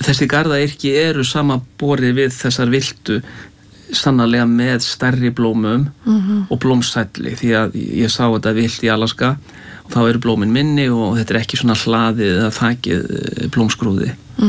þessi garðayrki eru samanborið við þessar viltu sannarlega með stærri blómum og blómsælli, því að ég sá þetta vilt í Alaska og þá eru blómin minni og þetta ekki svona hlaðið eða þakið blómskrúði.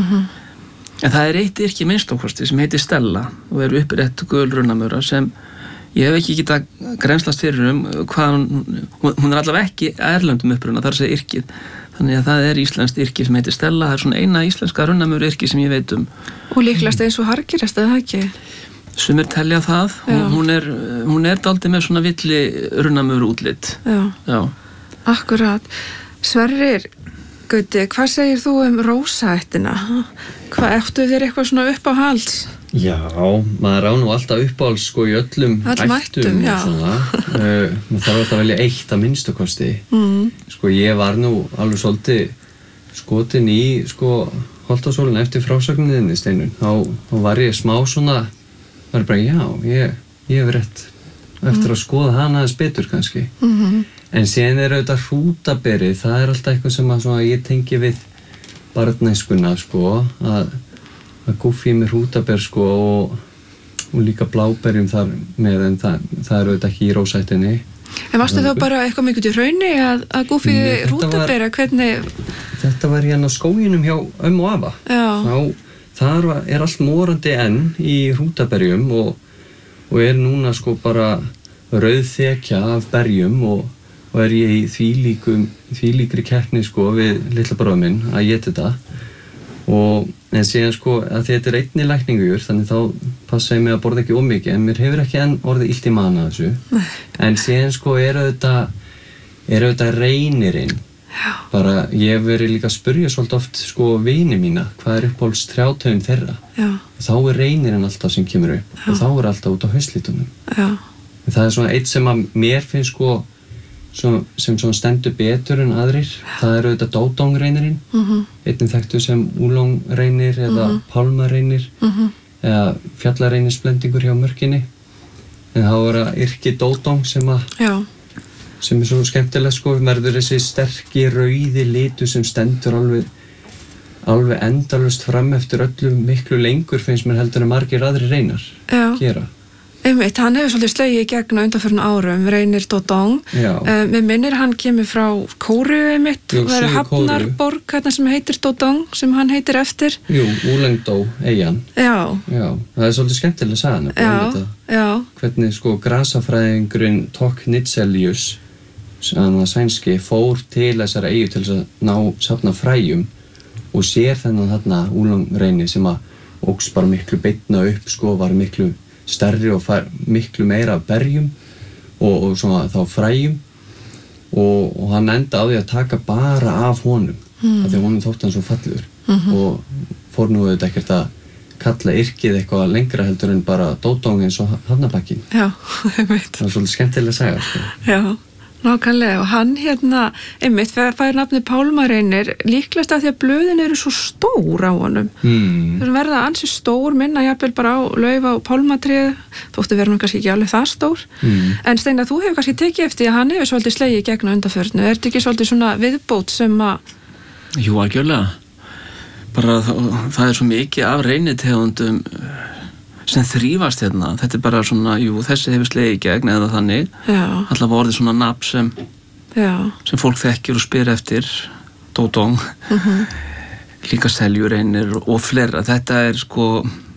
En það eitt yrki minnstokkosti sem heitir Stella og eru upprétt gul runnamura sem ég hef ekki getað grennslast fyrir hvað hún allavega ekki erlendum uppruna, þar að segja yrkið. Þannig að það íslenskt yrki sem heitir Stella, það svona eina íslenska runnamura yrki sem ég veit Og líklegast eins og hargirest, eða ekki? Sumir telja það, hún dálítið með svona villi runnamuru útlit. Já. Akkurat. Sverrir, Gauti, hvað segir þú rósaættina? Hvað áttu þér eitthvað svona upp á hals? Já, maður á nú alltaf uppáhalds sko í öllum ættum og svona. Maður þarf alltaf að velja eitt að minnstakosti. Sko ég var nú alveg svolítið skotin í sko Holtasólina eftir frásagninni Steinun. Þá var ég smá svona, var bara ég hef rétt eftir að skoða hana aðeins betur kannski. En síðan auðvitað hrútaberið, það alltaf eitthvað sem að ég tengi við barnæskuna sko, að Gúffi með hrútaber sko og líka bláberjum þar með, en það auðvitað ekki í rósættinni. En varstu þá bara eitthvað mikið í hrauni að Gúffi hrútabera, hvernig? Þetta var hérna á skóginum hjá og afa. Já. Þar allt morandi enn í hrútaberjum og núna sko bara rauðþekja af berjum og ég í þvílíkri keppni sko við litla bróður minn að éta þetta. En síðan sko að þetta einni lækningur, þannig þá passa ég mig að borða ekki of mikið, en mér hefur ekki enn orðið illt í maga þessu. En síðan sko auðvitað reynirinn. Bara ég hef verið líka að spyrja svolítið oft sko vini mína, hvað uppáhalds trjátegund þeirra. Þá reynirinn alltaf sem kemur upp og þá alltaf út á haustlitunum. Það svona eitt sem að mér finnst sko sem svona stendur betur en aðrir, það auðvitað dódóngreynirinn, einnig þekktu sem úlóngreynir eða pálmareynir eða fjallareynisblendingur hjá mörkinni. En þá það yrki dódóng sem svo skemmtilegt sko, verður þessi sterki rauði litur sem stendur alveg endalaust fram eftir öllu miklu lengur finnst mér heldur en margir aðrir reynar gera. Einmitt, hann hefur svolítið slegið í gegn á undanförnum árum, reynir Dodong. Mér minnir hann kemur frá Kóreu einmitt, það Hafnarborg hérna sem heitir Dodong, sem hann heitir eftir. Jú, Úlengdó, eyjan. Já, það svolítið skemmtileg sagan. Hvernig sko grasafræðingurinn Tok Nitzelius, sænski, fór til þessara eyju til þess að safna fræjum og sér þennan þarna úlongreini sem að óx bara miklu beinna upp sko, var miklu stærri og miklu meira af berjum og svona þá fræjum og hann enda á því að taka bara af honum af því að honum þótti hann svo fallegur og fór nú auðvitað ekkert að kalla yrkið eitthvað lengra heldur en bara dódóng eins og hafnabakkin. Já, einmitt. Það svolítið skemmtilega að segja sko. Já, nákvæmlega og hann einmitt fær nafnið pálmareynir líklegast af því að blöðin eru svo stór á honum. Þeir verða ansi stór, minna jafnvel bara á lauf á pálmatrið, þóttu verður kannski ekki alveg það stór. En Steina, þú hefur kannski tekið eftir að hann hefur svolítið slegið í gegn á undanförnu. Þetta ekki svolítið svona viðbót sem að... Jú, algjörlega. Bara það svo mikið af reynitegundum sem þrífast hérna, þetta bara svona, þessi hefur slegið í gegn eða þannig, allavega orðið svona nafn sem fólk þekkir og spyr eftir, dódóng, líka seljureynir og fleira. Þetta sko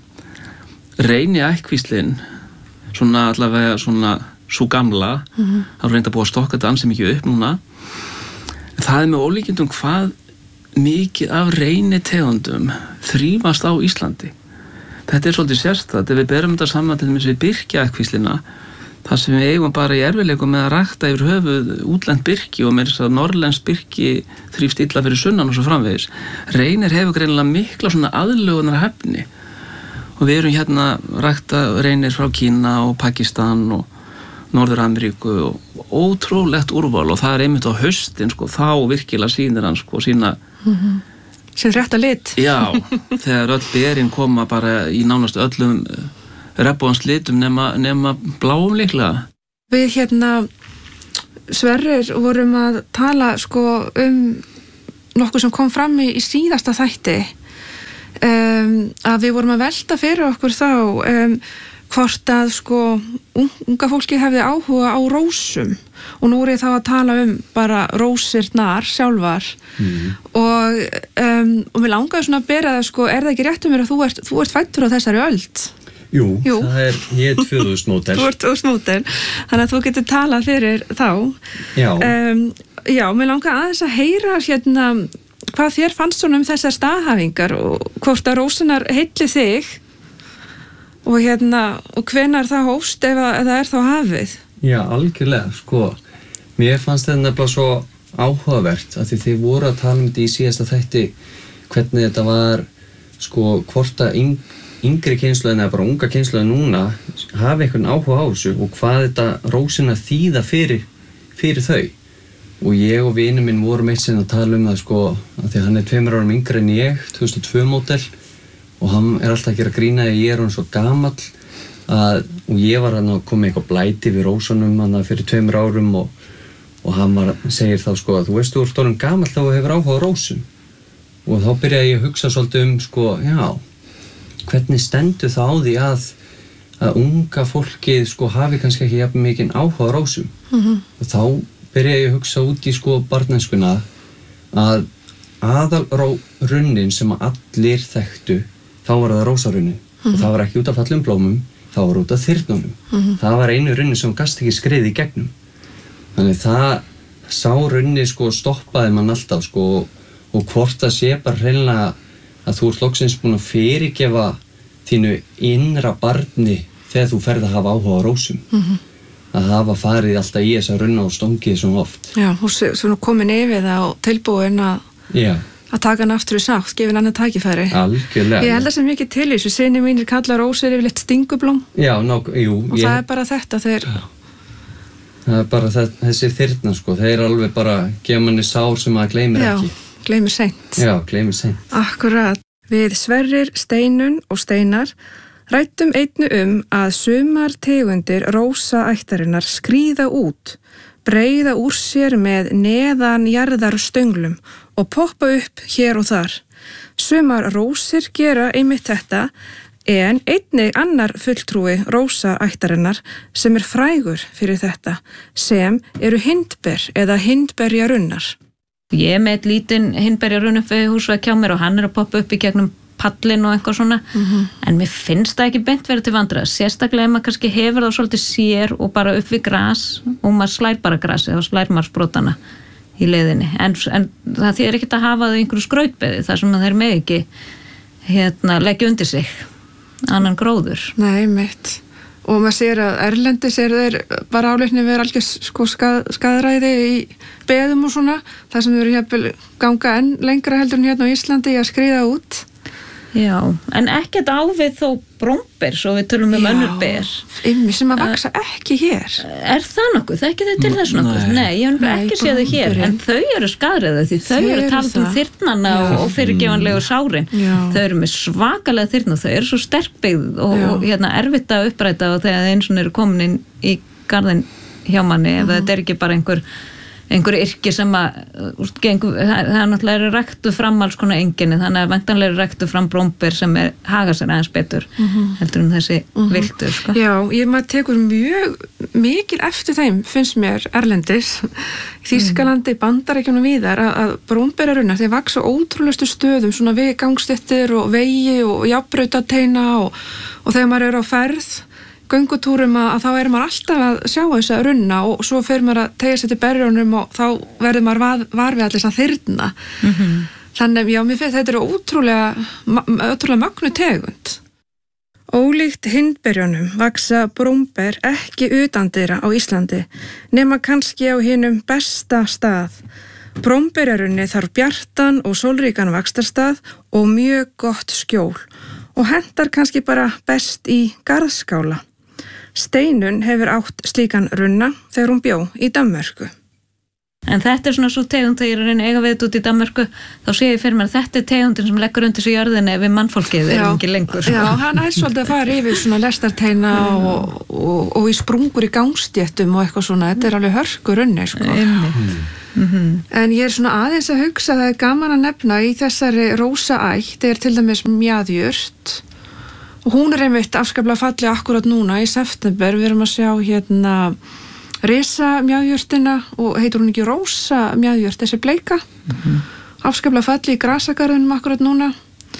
reyni ættkvíslin, svona allavega svona svo gamla, það reynda búið að stokka þetta ansi mikið upp núna. Það með ólíkindum hvað mikið af reynitegundum þrífast á Íslandi. Þetta svolítið sérstætt, ef við berum þetta saman til dæmis við birkjaættkvíslina, þar sem við eigum bara í erfiðleikum með að rækta yfir höfuð útlent birki og með þess að norrlenskt birki þrífst illa fyrir sunnan og svo framvegis. Reynir hefur greinilega mikla svona aðlögunar hæfni og við erum hérna rækta reynir frá Kína og Pakistan og Norður-Ameríku og ótrúlegt úrval og það einmitt á haustin sko, þá virkilega sýnir hann sko sína sem rétta lit. Já, þegar öll berin koma bara í nánast öllum regnbogans litum nema bláum líklega. Við Sverrir vorum að tala sko nokkuð sem kom fram í síðasta þætti að við vorum að velta fyrir okkur þá hvort að sko unga fólki hefði áhuga á rósum og nú ég þá að tala bara rósirnar sjálfar og mér langaði svona að bera það sko, það ekki rétt mér að þú ert fæddur á þessari öld? Jú. Ég 2000 módel. Þú ert 2000 módel, þannig að þú getur talað fyrir þá. Já. Já, mér langaði aðeins að heyra hérna hvað þér fannst svona þessar staðhæfingar og hvort að rósunar heilli þig og hvenær það hófst ef það þá hafið? Já, algjörlega, sko. Mér fannst þetta nefnilega svo áhugavert af því þið voru að tala þetta í síðasta þætti hvernig þetta var, sko, hvort að yngri kynslóðin eða bara unga kynslóðin núna hafi einhvern áhuga á þessu og hvað þetta rósina þýða fyrir þau. Og ég og vinur minn vorum eitt sinn að tala það, sko, af því hann 2 árum yngri en ég, 2002 módel og hann alltaf að gera grína að ég hann svo gamall og ég var hann að koma eitthvað blæti við rósunum hann fyrir 2 árum og hann segir þá sko að þú veist þú ert orðinn gamall þá hefur áhuga á rósum og þá byrjaði ég að hugsa svolítið sko, já, hvernig stendur það á því að unga fólkið sko hafi kannski ekki jafn mikinn áhuga á rósum og þá byrjaði ég að hugsa út í sko barnenskuna að aðalrunnin sem allir þekktu þá var það rósarunnin og það var ekki út af fallum blómum, það var út af þyrnunum. Það var einu runni sem gast ekki skriði í gegnum. Þannig það sá runni sko stoppaði mann alltaf sko og hvort það sé bara hreinlega að þú ert loksins búin að fyrirgefa þínu innra barni þegar þú ferð að hafa áhuga á rósum. Að hafa farið alltaf í þessa runna og stongið svo oft. Já, og svona komin yfir það og tilbúin að taka hann aftur í sátt, gefa hann annað tækifæri. Algjörlega. Ég held að sem mikið til í þessu, synir mínir kalla rósir yfirleitt stingublóm. Já, jú. Og það bara þetta þeir... Það bara þessi þyrna, sko, þeir alveg bara gefa manni sár sem maður gleymir ekki. Já, gleymir seint. Já, gleymir seint. Akkurat. Við Sverrir, Steinun og Steinar ræddum einnig að sumar tegundir rósaættarinnar skríða út, breiða úr sér með neðanjarðarstöngulum og poppa upp hér og þar. Sumar rósir gera einmitt þetta en einnig annar fulltrúi rósaættarinnar sem frægur fyrir þetta sem eru hindber eða hindberjarunnar. Ég með eitt lítinn hindberjarunn upp við húsvegg hjá mér og hann að poppa upp í gegnum pallin og eitthvað svona en mér finnst það ekki beint verið til vandræða sérstaklega ef maður kannski hefur það svolítið sér og bara upp við gras og maður slær bara grasið og slær maður sprótana í leiðinni en það þýðir ekkert að hafa það í einhverju skrautbeði þar sem þeir með ekki leggja undir sig annan gróður. Nei, mitt og maður sér að erlendis þeir bara áleikni við algjör sko skaðræði í beðum og svona þar sem þeir eru ganga enn lengra heldur en á Íslandi í að skríða út. Já, en ekkert ávið þó bromber, svo við tölum önnur ber. Sem að vaksa ekki hér. Er það nokkuð? Þekkið þið til þess nokkuð? Nei, ég hef ekki séð þau hér, en þau eru skaðræði því þau eru talað þyrnana og fyrirgefanlegu sárin. Þau eru með svakalega þyrna, þau eru svo sterkbyggð og erfitt að uppræta og þegar eins og eru komin inn í garðin hjá manni, ef þetta ekki bara einhver yrki sem að það náttúrulega ræktu fram alls konar enginni, þannig að væntanlega ræktu fram bromber sem haga sér aðeins betur heldur þessi viltur sko. Já, maður tekur mjög mikil eftir þeim, finnst mér erlendis Þýskalandi, Bandaríkjunum víðar að bromberarunnar, þeir vaksa ótrúlegustu stöðum svona við gangstéttir og vegi og jafnbrautateina og þegar maður er á ferð göngutúrum að þá maður alltaf að sjá þessa runna og svo fer maður að tegja sér til berjunum og þá verður maður var við allir þess að þyrna. Þannig, já, mér finnst þetta eru ótrúlega mögnu tegund. Ólíkt hindberjunum vaksa bromber ekki utandyra á Íslandi, nema kannski á hinum besta stað. Bromberjarunni þarf bjartan og sólríkan vaxtarstað og mjög gott skjól og hentar kannski bara best í garðskála. Steinun hefur átt slíkan runna þegar hún bjó í Danmörku. En þetta svona svo tegund þegar ég er eiga við þetta út í Danmörku, þá sé ég fyrir mér að þetta tegundin sem leggur undir sig jörðinni ef við mannfólkið ekki lengur. Já, hann svolítið að fara yfir svona lestarteina og í sprungur í gangstéttum og eitthvað svona, þetta alveg hörkurunni sko. En ég svona aðeins að hugsa að það gaman að nefna í þessari rósaætt til dæmis mjaðjurt og hún einmitt afskaplega falleg akkurat núna í september. Við erum að sjá hérna risa mjaðjurtina og heitur hún ekki rósa mjaðjurt, þessi bleika afskaplega falleg í grasagarðunum akkurat núna.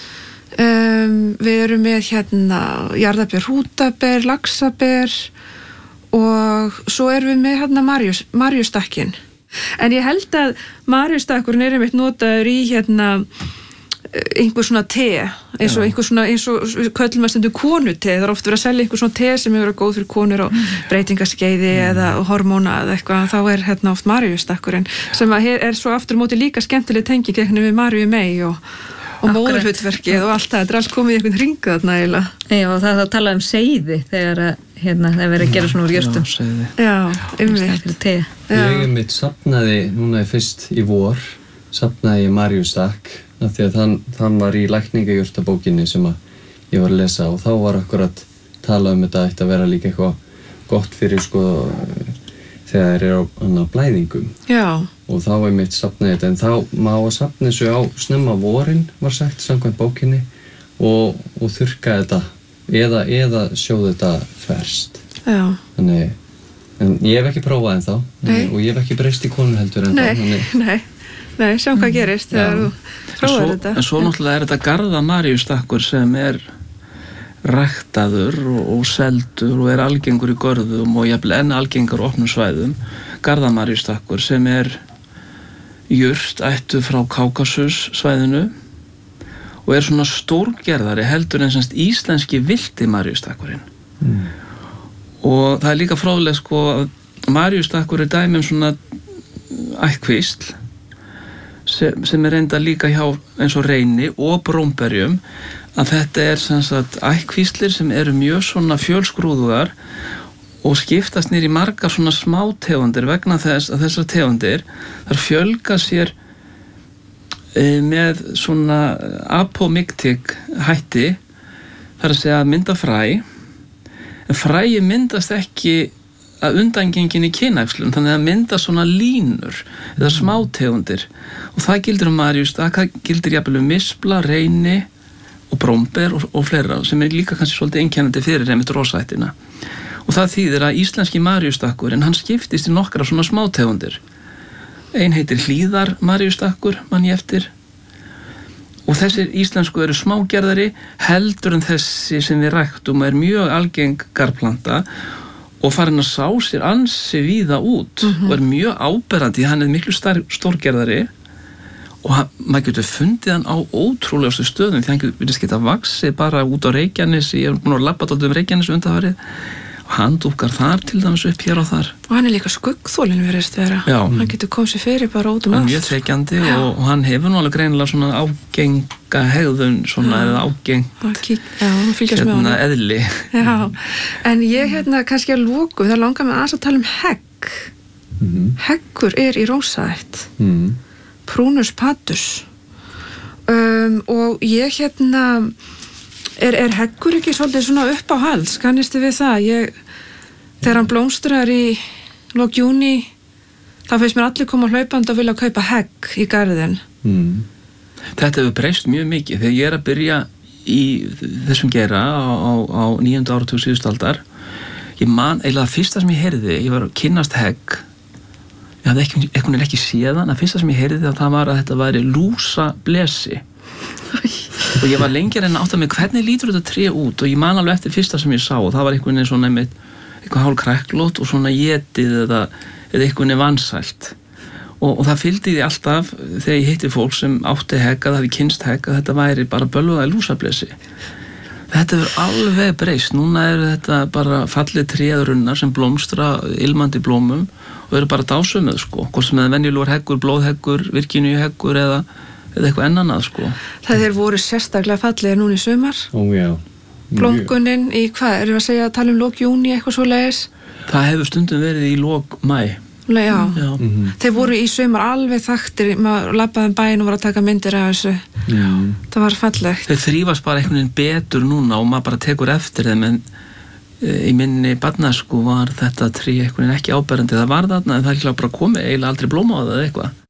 Við erum með hérna jarðaber, hrútaber, laxaber og svo erum við með hérna marjustakkin. En ég held að marjustakkurinn einmitt notaður í hérna einhver svona te, eins og köllum að stendur konute, það oft verið að selja einhver svona te sem hefur verið góð fyrir konur á breytingaskeiði eða hormóna eða eitthvað, þá hérna oft marjustakkurinn sem svo aftur móti líka skemmtileg tenging við Marju Mey og móðurhlutverkið og allt það, þetta allt komið í einhvern hringu þarna eiginlega. Já, og það tala seiði þegar það verið að gera svona úr jurtum. Já, einmitt. Ég einmitt safnaði núna fyrst í vor, safnaði ég marjustakk af því að þann var í lækningajurtabókinni sem ég var að lesa og þá var akkurat talað þetta ætti að vera líka eitthvað gott fyrir þegar á blæðingum. Já. Og þá einmitt safnaði þetta, en þá má að safna þessu á snemma vorin, var sagt, samkvæmt bókinni, og þurrka þetta, eða sjóða þetta ferskt. Já. Þannig, en ég hef ekki prófað ennþá, og ég hef ekki breyst í konu heldur ennþá. Nei, sjáum hvað gerist þegar þú prófaði þetta. En svo náttúrulega þetta garða marjustakkur sem ræktaður og seldur og algengur í görðum og jafnvel enn algengur á opnum svæðum, garðamarjustakkur sem jurt ættu frá Kákasus svæðinu og svona stórgerðari heldur en semst íslenski vildi marjustakkurinn. Og það líka fróðlegt að marjustakkur dæmi svona ættkvísl sem reynda líka hjá eins og reyni og brómberjum að þetta sem sagt ættkvíslir sem eru mjög svona fjölskrúðugar og skiptast niður í margar svona smátegundir vegna þess að þessar tegundir þar fjölga sér með svona apomiktik hætti, þar að segja að mynda fræ, en fræi myndast ekki að undangenginni kynæxlun, þannig að mynda svona línur eða smátegundir og það gildir marjustakk, það gildir jafnvel mispla, reyni og brómber og fleira sem líka kannski svolítið einkennandi fyrir einmitt rósaættina. Og það þýðir að íslenski marjustakkurinn, hann skiptist í nokkra svona smátegundir. Ein heitir hlíðar marjustakkur, mann ég eftir. Og þessir íslensku eru smágerðari heldur en þessi sem við ræktum mjög algeng garplanta og farin að sá sér ansi víða út og mjög áberandi, hann miklu stórgerðari og maður getur fundið hann á ótrúlegustu stöðum því hann getur geta vaxið bara út á Reykjanesi, ég hef búin að labba dálítið Reykjanesi undanfarið og hann dúkkar þar til dæmis upp hér og þar. Og hann líka skuggþolinn virðist vera. Já. Hann getur komið sér fyrir bara út allt. Mjög þekjandi og hann hefur nú alveg greinilega svona ágenga hegðun svona eða ágengt eðli. Já, en ég kannski að lokum, það langar mig aðeins að tala um hegg. Heggur í rósaætt. Prunus patus. Og ég er heggur ekki svolítið svona upp á hals, kannistu við það? Þegar hann blómstrar í lok júní, þá finnst mér allir koma hlaupandi og vilja kaupa hegg í garðinn. Þetta hefur breyst mjög mikið. Þegar ég að byrja í þessum geira á 9. áratug síðustu aldar, ég man eiginlega fyrsta sem ég heyrði, ég var að kynnast hegg, ég hafði ekki séðan, að fyrsta sem ég heyrði það var að þetta væri lúsablesi. Og ég var lengi að reyna að átta mig hvernig lítur þetta tré út og ég man alveg eftir fyrsta sem ég sá og það var einhvern veginn svona eitthvað hálf kræklót og svona étið eða einhvern veginn vansælt og það fylgdi því alltaf þegar ég hitti fólk sem átti hegg að það hafi kynnst hegg að þetta væri bara bölvaði lúsablesi. Þetta er alveg breyst, núna þetta bara fallið tréðrunnar sem blómstra ilmandi blómum og eru bara dásumuð hvort sem það venjulegur heggur, blóðheggur, virkiníuheggur eða eitthvað ennannað Það voru sérstaklega fallegir núna í sumar. Ó já. Blómgunin í hvað, erum við að segja að tala um lok júní eitthvað svoleiðis? Það hefur stundum verið í lok mæ. Já. Þeir voru í sumar alveg þaktir, maður labbaði bæinn og var að taka myndir af þessu. Það var fallegt. Þeir þrífast bara einhvern veginn betur núna og maður bara tekur eftir þeim en í minni barnæsku var þetta tré einhvern veginn ekki áberandi, það var þarna en það er bara komið eiginlega aldrei blóma á það eða eitthvað.